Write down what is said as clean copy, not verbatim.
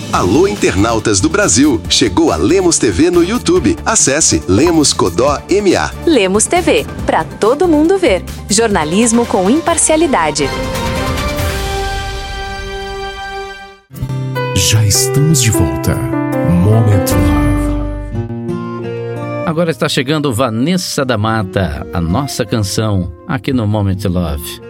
Alô, internautas do Brasil! Chegou a Lemos TV no YouTube. Acesse Lemos Codó MA. Lemos TV, para todo mundo ver. Jornalismo com imparcialidade. Já estamos de volta. Moment Love. Agora está chegando Vanessa da Mata, a nossa canção, aqui no Moment Love.